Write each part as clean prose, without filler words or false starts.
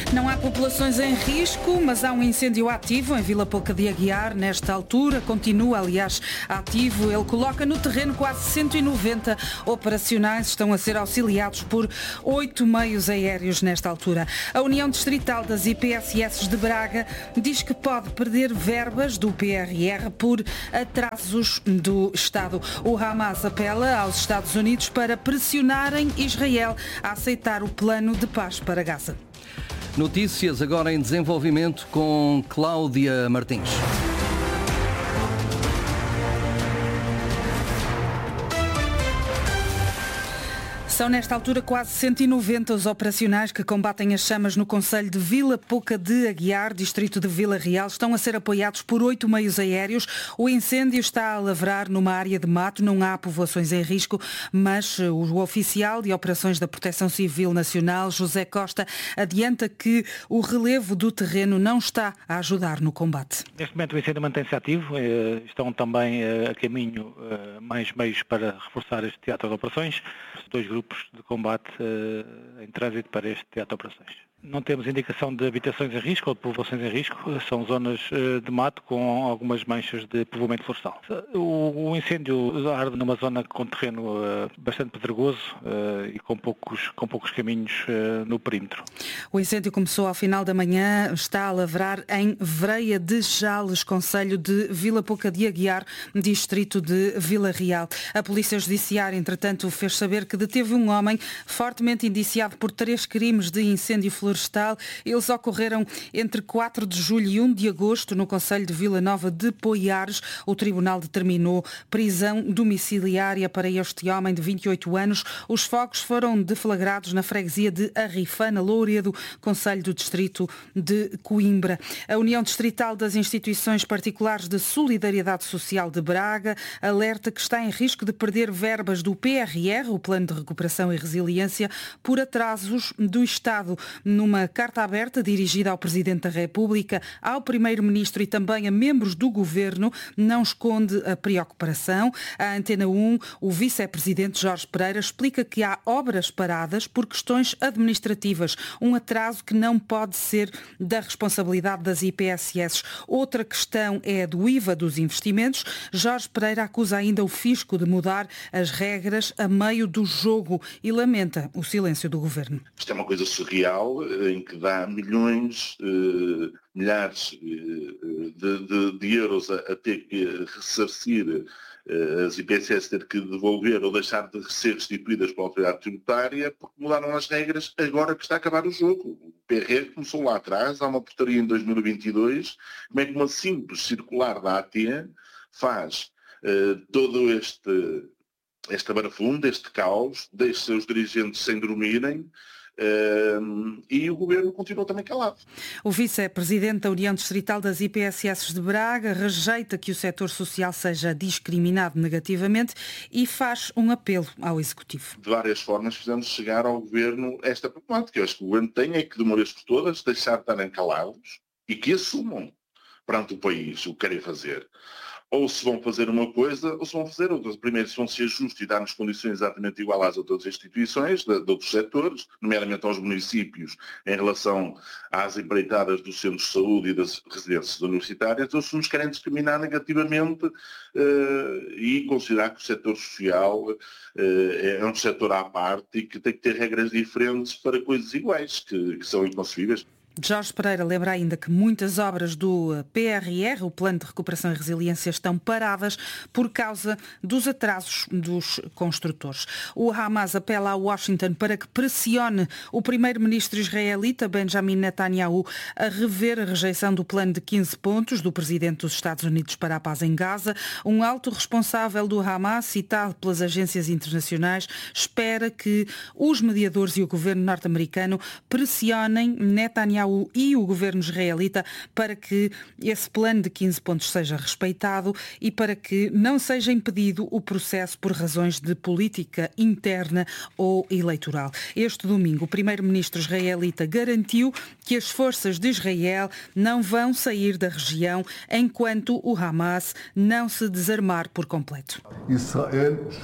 Não há populações em risco, mas há um incêndio ativo em Vila Pouca de Aguiar. Nesta altura, continua, aliás, ativo. Ele coloca no terreno quase 190 operacionais. Estão a ser auxiliados por 8 meios aéreos nesta altura. A União Distrital das IPSS de Braga diz que pode perder verbas do PRR por atrasos do Estado. O Hamas apela aos Estados Unidos para pressionarem Israel a aceitar o plano de paz para Gaza. Notícias agora em desenvolvimento com Cláudia Martins. São nesta altura quase 190 os operacionais que combatem as chamas no concelho de Vila Pouca de Aguiar, distrito de Vila Real. Estão a ser apoiados por 8 meios aéreos. O incêndio está a lavrar numa área de mato, não há povoações em risco, mas o oficial de operações da Proteção Civil Nacional, José Costa, adianta que o relevo do terreno não está a ajudar no combate. Neste momento o incêndio mantém-se ativo, estão também a caminho mais meios para reforçar este teatro de operações. 2 grupos de combate em trânsito para este teatro de operações. Não temos indicação de habitações em risco ou de povoações em risco, são zonas de mato com algumas manchas de povoamento florestal. O incêndio arde numa zona com terreno bastante pedregoso e com poucos caminhos no perímetro. O incêndio começou ao final da manhã, está a lavrar em Vereia de Jales, concelho de Vila Pouca de Aguiar, distrito de Vila Real. A Polícia Judiciária, entretanto, fez saber que deteve um homem fortemente indiciado por 3 crimes de incêndio florestal. Eles ocorreram entre 4 de julho e 1 de agosto no concelho de Vila Nova de Poiares. O tribunal determinou prisão domiciliária para este homem de 28 anos. Os fogos foram deflagrados na freguesia de Arrifana, Louredo, concelho do distrito de Coimbra. A União Distrital das Instituições Particulares de Solidariedade Social de Braga alerta que está em risco de perder verbas do PRR, o Plano de Recuperação e Resiliência, por atrasos do Estado. Numa carta aberta dirigida ao Presidente da República, ao Primeiro-Ministro e também a membros do Governo, não esconde a preocupação. A Antena 1, o Vice-Presidente Jorge Pereira explica que há obras paradas por questões administrativas, um atraso que não pode ser da responsabilidade das IPSS. Outra questão é a do IVA dos investimentos. Jorge Pereira acusa ainda o Fisco de mudar as regras a meio do jogo e lamenta o silêncio do Governo. Isto é uma coisa surreal, em que dá milhões, milhares de euros a ter que ressarcir, as IPSS ter que devolver ou deixar de ser restituídas pela autoridade tributária porque mudaram as regras agora que está a acabar o jogo. O PRR começou lá atrás, há uma portaria em 2022, como é que uma simples circular da AT faz todo esta barafunda, este caos, deixa seus dirigentes sem dormirem, e o Governo continua também calado. O Vice-Presidente da União Distrital das IPSS de Braga rejeita que o setor social seja discriminado negativamente e faz um apelo ao Executivo. De várias formas fizemos chegar ao Governo esta problemática. Eu acho que o Governo tem é que, de uma vez por todas, deixar de estarem calados e que assumam perante o país o que querem fazer. Ou se vão fazer uma coisa, ou se vão fazer outra. Primeiro, se vão ser justos e dar-nos condições exatamente iguais às outras instituições, de outros setores, nomeadamente aos municípios, em relação às empreitadas dos centros de saúde e das residências universitárias, ou se nos querem discriminar negativamente e considerar que o setor social é um setor à parte e que tem que ter regras diferentes para coisas iguais, que são inconcebíveis. Jorge Pereira lembra ainda que muitas obras do PRR, o Plano de Recuperação e Resiliência, estão paradas por causa dos atrasos dos construtores. O Hamas apela a Washington para que pressione o primeiro-ministro israelita Benjamin Netanyahu a rever a rejeição do plano de 15 pontos do presidente dos Estados Unidos para a paz em Gaza. Um alto responsável do Hamas, citado pelas agências internacionais, espera que os mediadores e o governo norte-americano pressionem Netanyahu e o governo israelita para que esse plano de 15 pontos seja respeitado e para que não seja impedido o processo por razões de política interna ou eleitoral. Este domingo, o primeiro-ministro israelita garantiu que as forças de Israel não vão sair da região enquanto o Hamas não se desarmar por completo.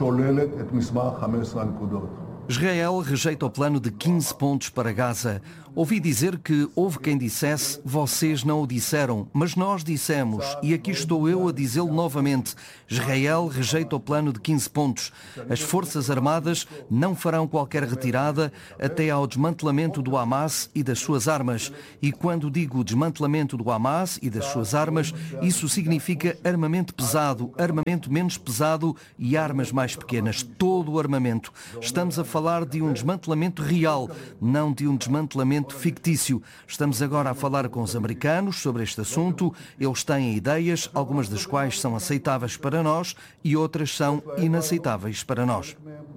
Israel rejeita o plano de 15 pontos para Gaza. Ouvi dizer que houve quem dissesse, vocês não o disseram, mas nós dissemos, e aqui estou eu a dizê-lo novamente. Israel rejeita o plano de 15 pontos. As Forças Armadas não farão qualquer retirada até ao desmantelamento do Hamas e das suas armas. E quando digo desmantelamento do Hamas e das suas armas, isso significa armamento pesado, armamento menos pesado e armas mais pequenas. Todo o armamento. Estamos a falar de um desmantelamento real, não de um desmantelamento fictício. Estamos agora a falar com os americanos sobre este assunto. Eles têm ideias, algumas das quais são aceitáveis para nós e outras são inaceitáveis para nós.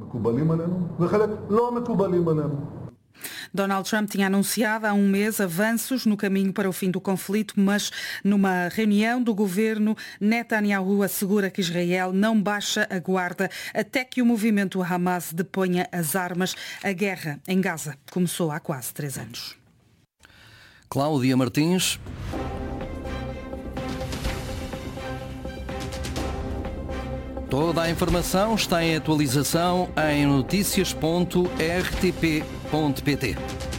Donald Trump tinha anunciado há um mês avanços no caminho para o fim do conflito, mas numa reunião do governo, Netanyahu assegura que Israel não baixa a guarda até que o movimento Hamas deponha as armas. A guerra em Gaza começou há quase 3 anos. Cláudia Martins. Toda a informação está em atualização em noticias.rtp.pt.